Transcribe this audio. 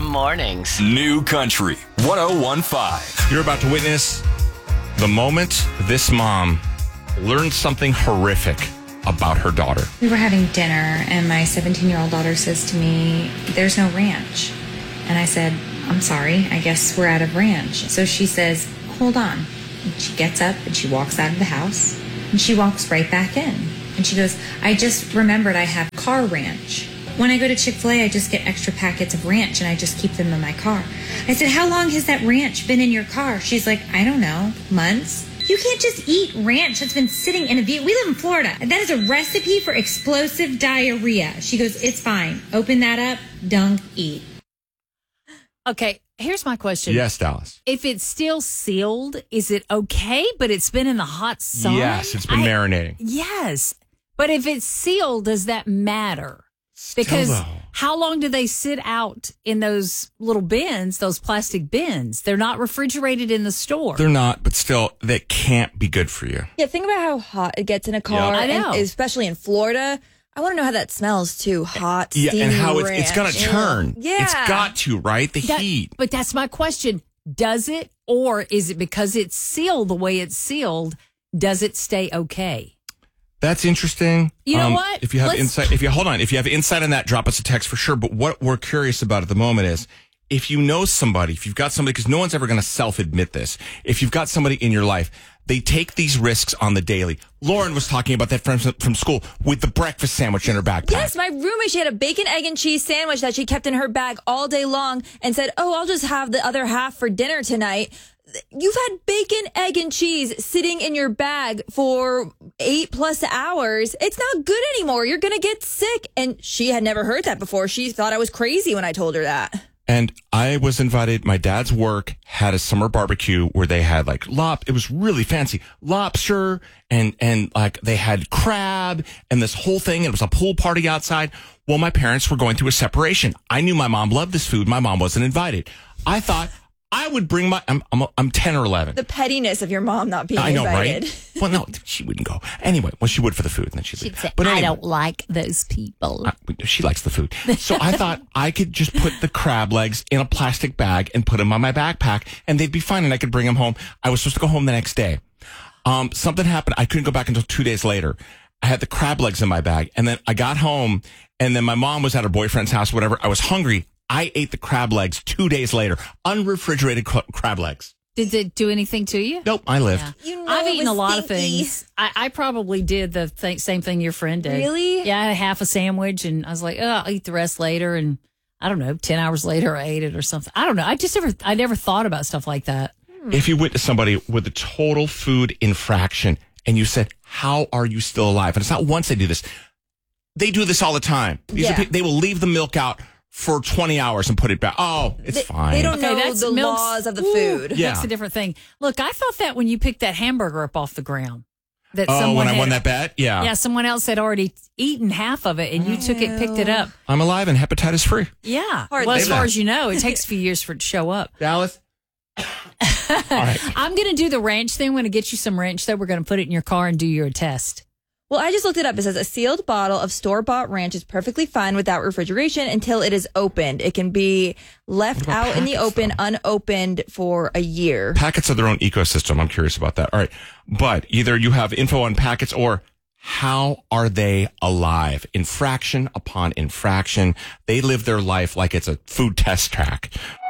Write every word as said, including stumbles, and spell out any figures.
Mornings. New Country one oh one point five. You're about to witness the moment this mom learned something horrific about her daughter. We were having dinner, and my seventeen-year-old daughter says to me, "There's no ranch." And I said, "I'm sorry, I guess we're out of ranch." So she says, "Hold on." And she gets up and she walks out of the house, and she walks right back in. And she goes, "I just remembered I have car ranch. When I go to Chick-fil-A, I just get extra packets of ranch, and I just keep them in my car." I said, "How long has that ranch been in your car?" She's like, "I don't know, months." You can't just eat ranch that's been sitting in a vehicle. We live in Florida. That is a recipe for explosive diarrhea. She goes, "It's fine. Open that up, dunk, eat." Okay, here's my question. Yes, Dallas. If it's still sealed, is it okay, but it's been in the hot sun? Yes, it's been I, marinating. Yes. But if it's sealed, does that matter? Still, Because though. how long do they sit out in those little bins, those plastic bins? They're not refrigerated in the store. They're not, but still, that can't be good for you. Yeah, think about how hot it gets in a car, Yeah. I know. and especially in Florida. I want to know how that smells too. Hot, Yeah, steamy and how it's, ranch. it's going to turn. Yeah. It's got to, right? The That- heat. But that's my question. Does it, or is it because it's sealed the way it's sealed, does it stay okay? That's interesting. You know what? If you have Let's- insight, if you hold on, if you have insight on that, drop us a text for sure. But what we're curious about at the moment is if you know somebody, if you've got somebody, because no one's ever going to self-admit this. If you've got somebody in your life, they take these risks on the daily. Lauren was talking about that from from school with the breakfast sandwich in her backpack. Yes, my roommate, she had a bacon, egg, and cheese sandwich that she kept in her bag all day long and said, "Oh, I'll just have the other half for dinner tonight." You've had bacon, egg, and cheese sitting in your bag for eight plus hours. It's not good anymore. You're going to get sick. And she had never heard that before. She thought I was crazy when I told her that. And I was invited, my dad's work had a summer barbecue where they had like lop, it was really fancy, lobster and, and like they had crab and this whole thing. And it was a pool party outside. Well, my parents were going through a separation. I knew my mom loved this food. My mom wasn't invited. I thought I would bring my, I'm, I'm, I'm ten or eleven. The pettiness of your mom not being I know, invited. right? Well, no, she wouldn't go. Anyway, well, she would for the food, and then she'd, She'd leave. say, But I anyway, don't like those people. I- she likes the food. So I thought I could just put the crab legs in a plastic bag and put them on my backpack, and they'd be fine, and I could bring them home. I was supposed to go home the next day. Um, something happened. I couldn't go back until two days later. I had the crab legs in my bag, and then I got home, and then my mom was at her boyfriend's house, whatever. I was hungry. I ate the crab legs two days later, unrefrigerated cr- crab legs. Did it do anything to you? Nope, I lived. Yeah. You know I've it eaten a was lot of stinky. things. I, I probably did the th- same thing your friend did. Really? Yeah, I had half a sandwich, and I was like, oh, I'll eat the rest later. And I don't know, ten hours later, I ate it or something. I don't know. I just never, I never thought about stuff like that. If you went to somebody with a total food infraction and you said, "How are you still alive?" And it's not once they do this. They do this all the time. These Yeah. are, pe- they will leave the milk out for twenty hours and put it back. Oh, it's They, fine. they don't Okay, know that's the milk's- laws of the Ooh, food. Yeah. That's a different thing. Look, I thought that when you picked that hamburger up off the ground. That oh, someone when I had, won that bet? Yeah. Yeah, someone else had already eaten half of it, and you took it, picked it up. I'm alive and hepatitis free. Yeah. Hardly. Well, as far that. as you know, it takes a few years for it to show up. Dallas? All right. I'm going to do the ranch thing. I'm going to get you some ranch, though. We're going to put it in your car and do your test. Well, I just looked it up. It says a sealed bottle of store-bought ranch is perfectly fine without refrigeration until it is opened. It can be left What about out in the packets, open, though? unopened for a year. Packets are their own ecosystem. I'm curious about that. All right. But either you have info on packets or how are they alive? Infraction upon infraction. They live their life like it's a food test track.